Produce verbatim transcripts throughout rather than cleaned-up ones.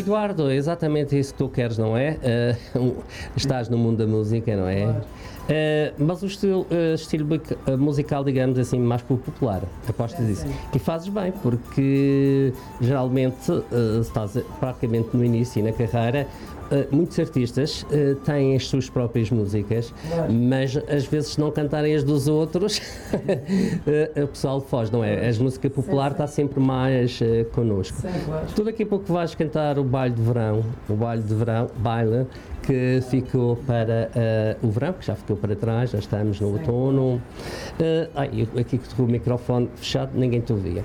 Eduardo, é exatamente isso que tu queres, não é? Uh, estás no mundo da música, não é? Uh, mas o estilo, uh, estilo musical, digamos assim, mais popular, apostas isso. E fazes bem, porque geralmente uh, estás praticamente no início e na carreira. Uh, muitos artistas uh, têm as suas próprias músicas, mas às vezes se não cantarem as dos outros, uh, o pessoal foge, não é? A música popular está sempre mais uh, connosco. Tu daqui a pouco vais cantar o baile de verão, o baile de verão, baile que ficou para uh, o verão, que já ficou para trás, já estamos no outono. Uh, ai, aqui com o microfone fechado, ninguém te ouvia.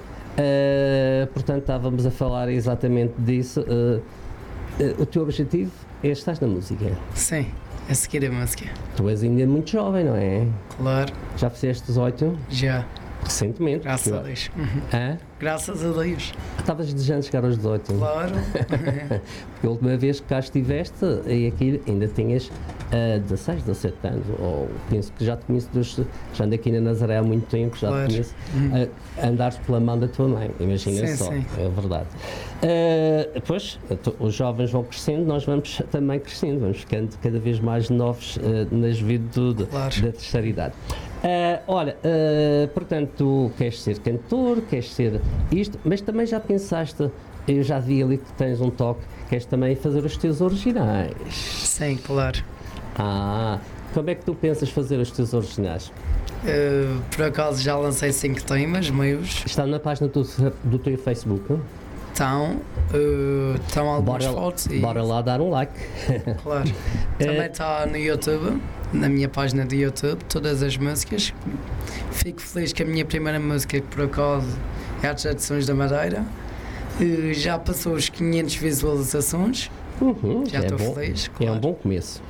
Uh, portanto, estávamos a falar exatamente disso. Uh, uh, o teu objetivo é estar na música? Sim, a seguir a música. Tu és ainda muito jovem, não é? Claro. Já fizeste dezoito? Já. Recentemente? Graças a Deus. Uhum. Hã? Graças a Deus. Estavas desejando chegar aos dezoito? Claro. Porque a última vez que cá estiveste, e aqui ainda tinhas uh, dezasseis, dezassete anos, ou penso que já te conheço, dos, já ando aqui na Nazaré há muito tempo, já claro. te conheço, Uhum. uh, andares pela mão da tua mãe, imagina sim, só, sim. é verdade. Uh, pois, os jovens vão crescendo, nós vamos também crescendo, vamos ficando cada vez mais novos uh, na juventude claro. da terceira idade. Uh, olha, uh, portanto, tu queres ser cantor, queres ser isto, mas também já pensaste, eu já vi ali que tens um toque, queres também fazer os teus originais. Sim, claro. Ah, como é que tu pensas fazer os teus originais? Uh, por acaso já lancei cinco temas meus. Está na página do, do teu Facebook? Estão, uh, estão algumas bora, fotos. E... Bora lá dar um like. Claro. Também está no YouTube, na minha página do YouTube, todas as músicas. Fico feliz que a minha primeira música, que por acaso é as Tradições da Madeira, uh, já passou os quinhentas visualizações. Uhum, já estou é feliz. Claro. É um bom começo.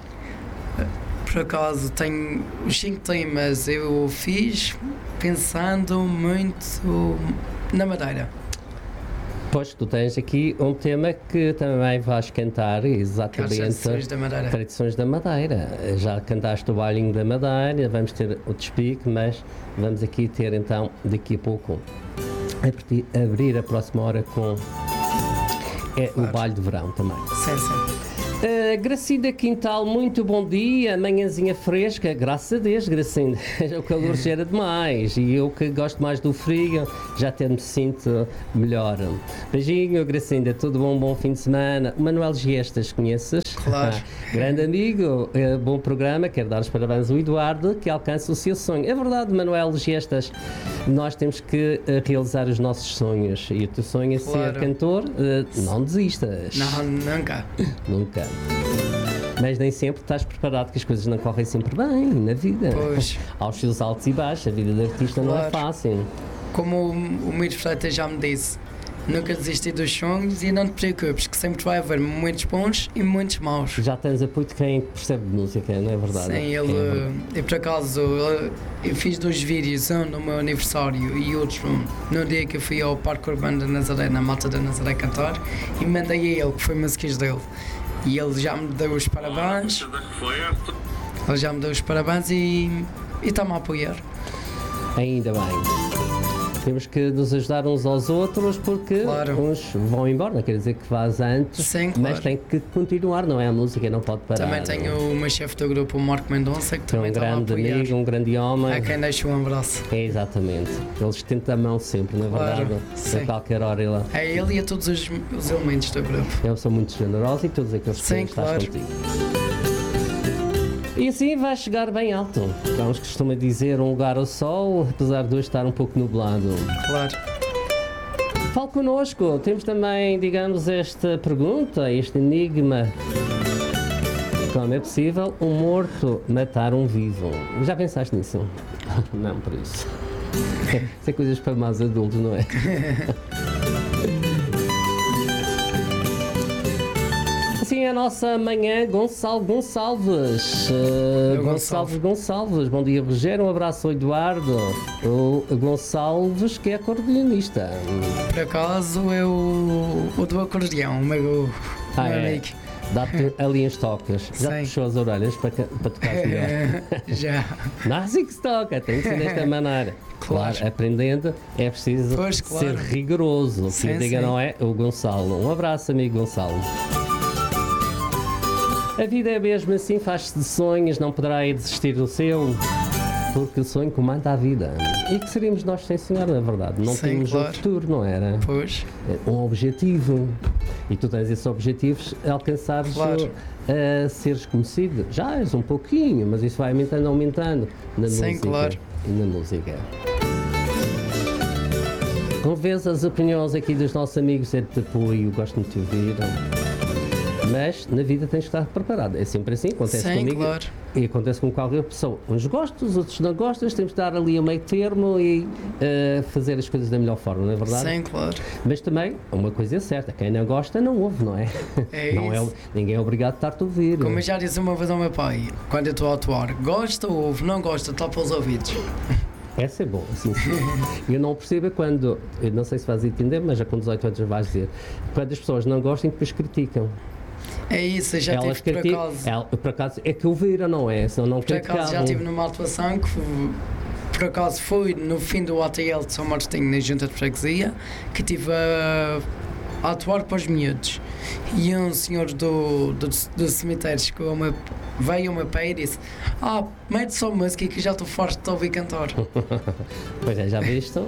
Por acaso tenho os cinco temas, eu fiz pensando muito na Madeira. Pois, tu tens aqui um tema que também vais cantar, exatamente. Tradições da Madeira. Tradições da Madeira. Já cantaste o bailinho da Madeira, vamos ter o despique, mas vamos aqui ter então, daqui a pouco, a abrir a próxima hora com é, claro. O baile de verão também. Sim, sim. Uh, Gracinda Quintal, muito bom dia, manhãzinha fresca, graças a Deus, Gracinda, o calor gera demais e eu que gosto mais do frio, já até me sinto melhor. Beijinho, Gracinda, tudo bom, bom fim de semana. O Manuel Giestas, conheces? Claro. Ah, grande amigo, uh, bom programa, quero dar os parabéns ao Eduardo, que alcança o seu sonho. É verdade, Manuel Giestas, nós temos que uh, realizar os nossos sonhos e o teu sonho é claro. Ser cantor, uh, não desistas. Não, nunca. Nunca. Mas nem sempre estás preparado, que as coisas não correm sempre bem na vida. Pois. Aos seus altos e baixos, a vida de artista claro. Não é fácil. Como o, o meu profeta já me disse, nunca desistir dos sonhos e não te preocupes, que sempre vai haver momentos bons e momentos maus. Já tens apoio de quem percebe de música, não é verdade? Sim, ele, é, e por acaso eu fiz dois vídeos, um no meu aniversário e outro no dia que eu fui ao Parque Urbano da Nazaré, na Mata da Nazaré cantar, e mandei a ele, que foi músicas dele. E ele já me deu os parabéns. Ele já me deu os parabéns e está-me a apoiar. Ainda bem. Temos que nos ajudar uns aos outros porque claro. Uns vão embora, não quer dizer que vás antes, sim, claro. Mas tem que continuar, não é? A música não pode parar. Também tenho o meu chefe do grupo, o Marco Mendonça, que, que também está a apoiar. Um grande amigo, um grande homem. É quem deixa um abraço. É exatamente. Ele estende a mão sempre, na verdade. Claro, sim. A qualquer hora ele... É ele e a todos os, os elementos do grupo. Eu sou muito generoso e todos aqueles que sim, estás claro. contigo. E assim vai chegar bem alto. Como se costuma dizer, um lugar ao sol, apesar de hoje estar um pouco nublado. Claro. Fale connosco. Temos também, digamos, esta pergunta, este enigma. Como é possível um morto matar um vivo? Já pensaste nisso? Não, por isso. Isso é coisas para mais adultos, não é? Assim é a nossa manhã, Gonçalo Gonçalves. Uh, Gonçalves Gonçalves. Bom dia, Rogério. Um abraço ao Eduardo. O Gonçalves, que é acordeonista. Por acaso é o, o do acordeão, o meu, ah, meu é. amigo. dá-te ali uns toques. Já te puxou as orelhas para, para tocar melhor? Já. Não é assim que se toca, tem que ser desta maneira. Claro, claro, aprendendo é preciso pois, claro. ser rigoroso. O que diga não é o Gonçalo. Um abraço, amigo Gonçalo. A vida é mesmo assim, faz-se de sonhos, não poderá desistir do seu, porque o sonho comanda a vida. E que seríamos nós sem sonhar, na verdade? Não Sim, tínhamos claro. um futuro, não era? Pois. Um objetivo. E tu tens esses objetivos, alcançares claro. a seres conhecido. Já és um pouquinho, mas isso vai aumentando, aumentando na Sim, música. claro. E na música. Como vês, as opiniões aqui dos nossos amigos é de apoio, gosto muito de ouvir. Mas na vida tens que estar preparado. É sempre assim, acontece Sim, comigo claro. e acontece com qualquer pessoa. Uns gostam, os outros não gostam, temos de dar ali o meio termo e uh, fazer as coisas da melhor forma, não é verdade? Sim, claro. Mas também, uma coisa é certa, quem não gosta não ouve, não é? É não isso. É, ninguém é obrigado a estar-te a ouvir. Como eu já disse uma vez ao meu pai, quando eu estou a atuar, gosta, ouve, não gosta, topa os ouvidos. Essa é bom, sim, sim. Eu não percebo quando, eu não sei se vais entender, mas já com dezoito anos vais dizer, quando as pessoas não gostam e depois criticam. É isso, eu já Elas tive por acaso. Ela, por acaso é que ouviram, não é? Senão não por acaso já tive numa atuação que por acaso foi no fim do A T L de São Martinho, na Junta de Freguesia, que estive a, a atuar para os miúdos. E um senhor do, do, do cemitério chegou a uma, veio a uma pé e disse: Ah, mete só música que já estou forte de te ouvir cantar. Pois é, já viste?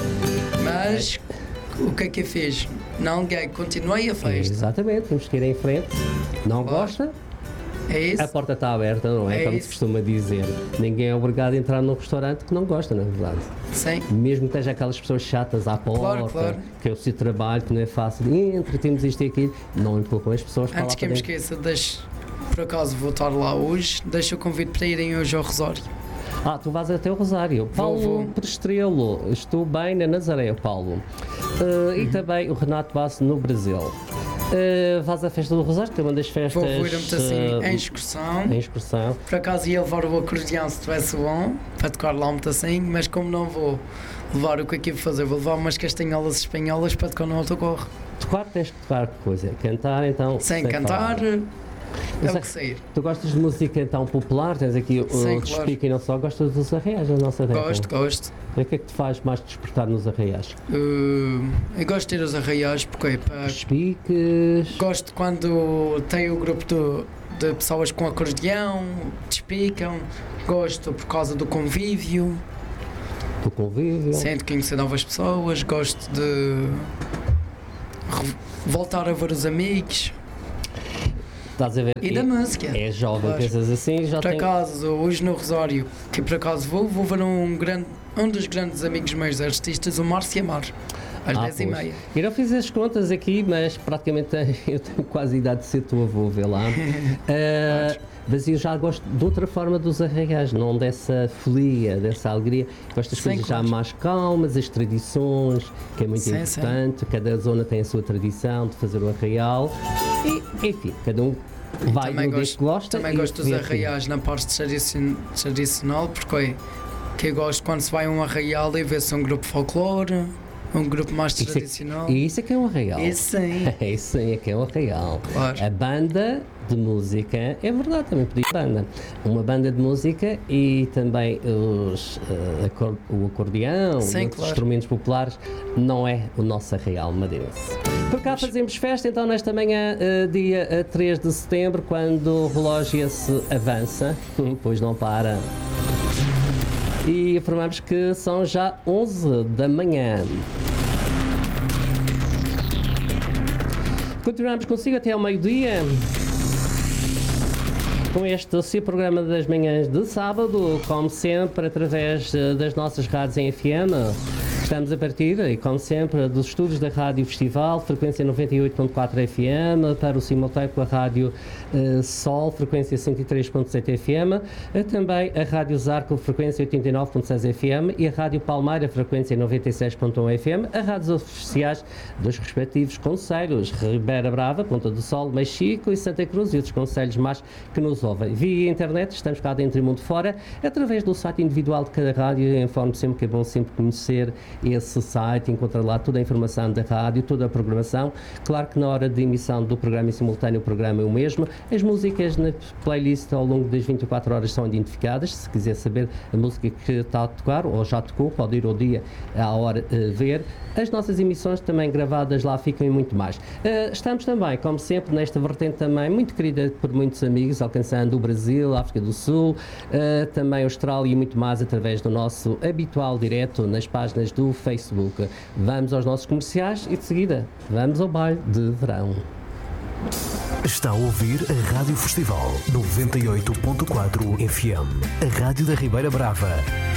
Mas o que é que eu fiz? Não liguei, continuei a festa. Exatamente, temos que ir em frente. Não claro. Gosta? É isso. A porta está aberta, não é? É Como isso. se costuma dizer. Ninguém é obrigado a entrar num restaurante que não gosta, na verdade. Sim. Mesmo que esteja aquelas pessoas chatas à porta, claro, claro. que é o seu trabalho, que não é fácil, entre, temos isto e aquilo, não empurram as pessoas para lá. Antes que eu me esqueça, deixe, por acaso vou estar lá hoje, deixa o convite para irem hoje ao Rosário. Ah, tu vais até o Rosário. Paulo vou, vou. Prestrelo, estou bem na Nazaré, Paulo. Uh, uhum. E também o Renato Basso no Brasil. Uh, vais à festa do Rosário, que é uma das festas. Vou ir assim, uh, em excursão. Em excursão. Por acaso ia levar o acordeão se tivesse bom, para tocar lá um assim, mas como não vou levar o que aqui vou fazer, vou levar umas castanholas espanholas para tocar no autocorro. Tocar tens que tocar que coisa? Cantar então? Sem cantar. Falar. É o que sair. Tu gostas de música então popular? Tens aqui o Sim, Despica claro. E não só, gostas dos arraiais na nossa terra? Gosto, gosto. O que é que te faz mais despertar nos arraiais? Uh, eu gosto de ir aos arraiais porque para... Despiques... Gosto quando tem o grupo do, de pessoas com acordeão, despicam. Gosto por causa do convívio. Do convívio? Sim, de conhecer novas pessoas. Gosto de voltar a ver os amigos. Estás a ver? E da música. É jovem, claro. Pensas assim, já por tem... acaso, hoje no Rosário, que por acaso vou, vou ver um, grande, um dos grandes amigos meus artistas, o Márcio Amar, às ah, dez e meia. Eu não fiz as contas aqui, mas praticamente eu tenho quase a idade de ser tua avô, vê lá. uh, mas eu já gosto de outra forma dos arraiais, não dessa folia, dessa alegria. Gosto das sim, coisas claro. Já mais calmas, as tradições, que é muito sim, importante. Sim. Cada zona tem a sua tradição de fazer o arraial. E, enfim, cada um vai no dia que gosta. Também gosto dos arraiais na parte tradicional, porque que eu gosto quando se vai a um arraial e vê-se um grupo folclore, um grupo mais isso tradicional. É, e isso é que é um arraial. Isso sim. Isso sim é que é um arraial. Claro. A banda de música, é verdade, também podia banda. Uma banda de música e também os, uh, acor o acordeão, sim, outros claro. Instrumentos populares, não é o nosso arraial madeirense. Por cá fazemos festa, então, nesta manhã, uh, dia uh, três de setembro, quando o relógio se avança, pois não para. E informamos que são já onze da manhã. Continuamos consigo até ao meio-dia com este seu programa das manhãs de sábado, como sempre, através das nossas rádios em F M. Estamos a partir, e como sempre, dos estúdios da Rádio Festival, frequência noventa e oito ponto quatro F M, para o simultâneo com a Rádio uh, Sol, frequência cento e três ponto sete F M, uh, também a Rádio Zarco, frequência oitenta e nove ponto seis F M, e a Rádio Palmeira, frequência noventa e seis ponto um F M, as rádios oficiais dos respectivos concelhos, Ribeira Brava, Ponta do Sol, Mexico e Santa Cruz, e outros concelhos mais que nos ouvem. Via internet, estamos cá dentro e mundo fora, através do site individual de cada rádio. Informo sempre que é bom sempre conhecer esse site, encontra lá toda a informação da rádio, toda a programação. Claro que na hora de emissão do programa em simultâneo, o programa é o mesmo. As músicas na playlist ao longo das vinte e quatro horas são identificadas. Se quiser saber a música que está a tocar ou já tocou, pode ir ao dia, à hora, uh, ver. As nossas emissões também gravadas lá ficam e muito mais. Uh, estamos também, como sempre, nesta vertente também muito querida por muitos amigos, alcançando o Brasil, a África do Sul, uh, também a Austrália e muito mais através do nosso habitual direto nas páginas do Facebook. Vamos aos nossos comerciais e de seguida vamos ao baile de verão. Está a ouvir a Rádio Festival noventa e oito ponto quatro F M, a Rádio da Ribeira Brava.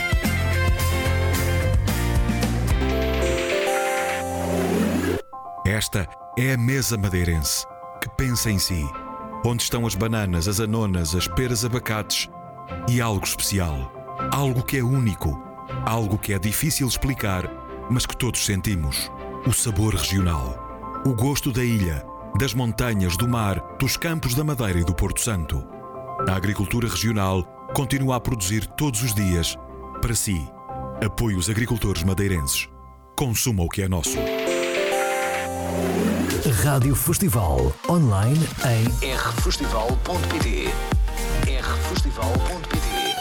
Esta é a mesa madeirense, que pensa em si. Onde estão as bananas, as anonas, as peras, abacates e algo especial. Algo que é único. Algo que é difícil explicar, mas que todos sentimos. O sabor regional. O gosto da ilha, das montanhas, do mar, dos campos da Madeira e do Porto Santo. A agricultura regional continua a produzir todos os dias. Para si, apoie os agricultores madeirenses. Consuma o que é nosso. Rádio Festival, online em r festival ponto p t.